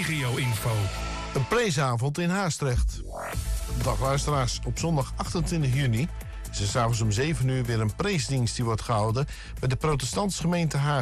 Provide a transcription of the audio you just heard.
regio-info. Een preesavond in Haastrecht. Dag luisteraars, op zondag 28 juni is er s'avonds om 7 uur weer een preesdienst die wordt gehouden bij de protestantse gemeente Haastrecht.